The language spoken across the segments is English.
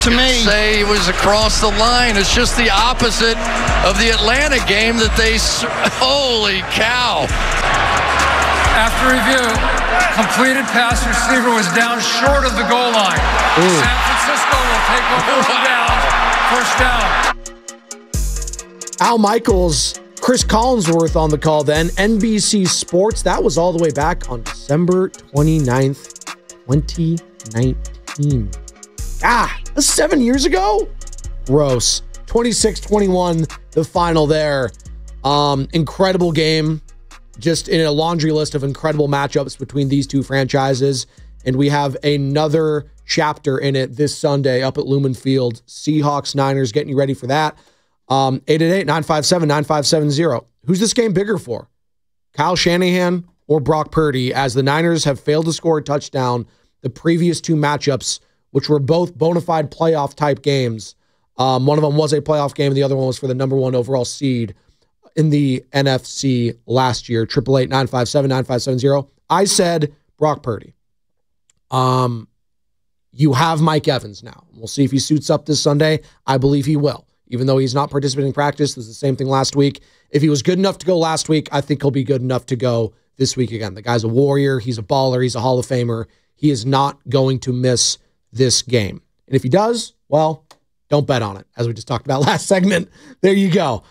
To me, say he was across the line. It's just the opposite of the Atlanta game that they. Holy cow! After review, completed pass receiver was down short of the goal line. San Francisco will take over on down. First down. Al Michaels, Chris Collinsworth on the call then. NBC Sports. That was all the way back on December 29th, 2019. That's 7 years ago? Gross. 26-21, the final there. Incredible game. Just in a laundry list of incredible matchups between these two franchises. And we have another chapter in it this Sunday up at Lumen Field. Seahawks, Niners, getting you ready for that. 888-957-9570. Who's this game bigger for? Kyle Shanahan or Brock Purdy, as the Niners have failed to score a touchdown the previous two matchups, which were both bona fide playoff type games. One of them was a playoff game, and the other one was for the number one overall seed in the NFC last year. 888-957-9570. I said Brock Purdy. You have Mike Evans now. We'll see if he suits up this Sunday. I believe he will. Even though he's not participating in practice, this is the same thing last week. If he was good enough to go last week, I think he'll be good enough to go this week again. The guy's a warrior. He's a baller. He's a Hall of Famer. He is not going to miss this game. And if he does, well, don't bet on it. As we just talked about last segment, there you go.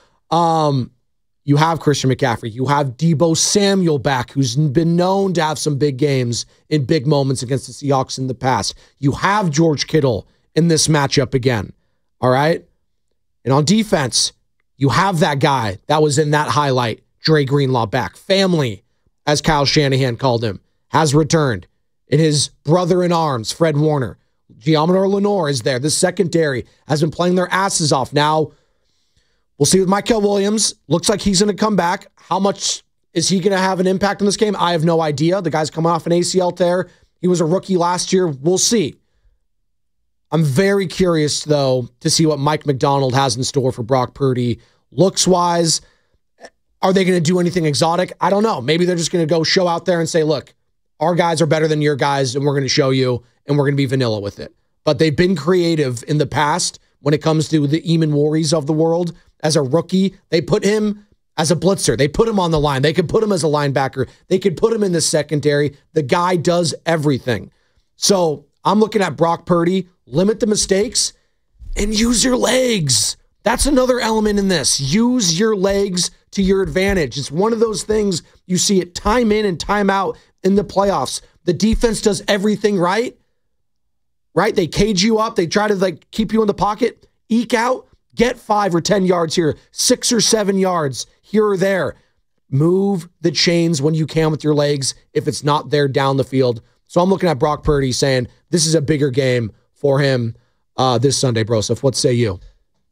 You have Christian McCaffrey. You have Deebo Samuel back, who's been known to have some big games in big moments against the Seahawks in the past. You have George Kittle in this matchup again. All right? And on defense, you have that guy that was in that highlight, Dre Greenlaw back. Family, as Kyle Shanahan called him, has returned. And his brother-in-arms, Fred Warner. Giamono Lenore is there. The secondary has been playing their asses off. Now, we'll see with Mykel Williams. Looks like he's going to come back. How much is he going to have an impact on this game? I have no idea. The guy's coming off an ACL tear. He was a rookie last year. We'll see. I'm very curious, though, to see what Mike McDonald has in store for Brock Purdy. Looks-wise, are they going to do anything exotic? I don't know. Maybe they're just going to go show out there and say, look, our guys are better than your guys, and we're going to show you, and we're going to be vanilla with it. But they've been creative in the past when it comes to the Eamon Warries of the world. As a rookie, they put him as a blitzer. They put him on the line. They could put him as a linebacker. They could put him in the secondary. The guy does everything. So I'm looking at Brock Purdy. Limit the mistakes and use your legs. That's another element in this. Use your legs to your advantage. It's one of those things you see it time in and time out in the playoffs. The defense does everything right? They cage you up. They try to keep you in the pocket, eke out, get 5 or 10 yards here, 6 or 7 yards here or there. Move the chains when you can with your legs if it's not there down the field. So I'm looking at Brock Purdy saying this is a bigger game for him this Sunday, Broseph. What say you?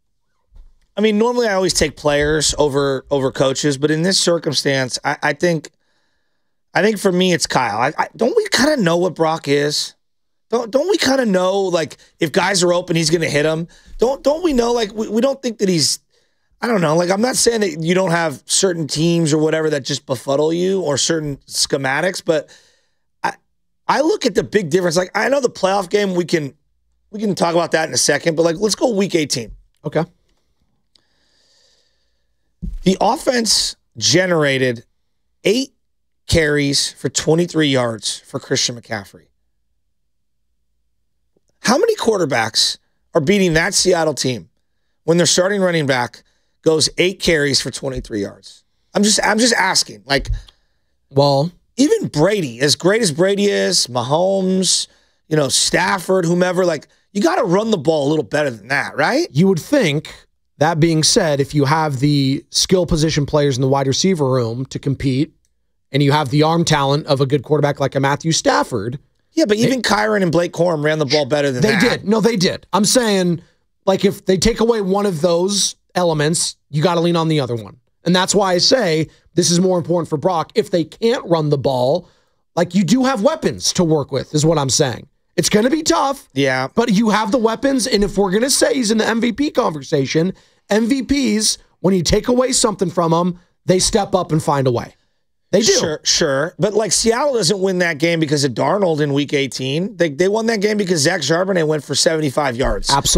I mean, normally I always take players over coaches, but in this circumstance, I think for me it's Kyle. Don't we kind of know what Brock is? Don't we kind of know, if guys are open, he's going to hit them? Don't we know, we don't think that he's, I don't know, I'm not saying that you don't have certain teams or whatever that just befuddle you or certain schematics, but I look at the big difference. I know the playoff game, we can talk about that in a second, but let's go week 18. Okay. The offense generated 8 carries for 23 yards for Christian McCaffrey. How many quarterbacks are beating that Seattle team when their starting running back goes 8 carries for 23 yards? I'm just asking. Well, even Brady, as great as Brady is, Mahomes, Stafford, whomever, you got to run the ball a little better than that, right? You would think. That being said, if you have the skill position players in the wide receiver room to compete, and you have the arm talent of a good quarterback like a Matthew Stafford. Yeah, but even Kyron and Blake Corum ran the ball better than that. They did. No, they did. I'm saying, if they take away one of those elements, you got to lean on the other one. And that's why I say this is more important for Brock. If they can't run the ball, you do have weapons to work with, is what I'm saying. It's going to be tough. Yeah. But you have the weapons, and if we're going to say he's in the MVP conversation, MVPs, when you take away something from them, they step up and find a way. They do. Sure. But like Seattle doesn't win that game because of Darnold in week 18. They won that game because Zach Charbonnet went for 75 yards. Absolutely.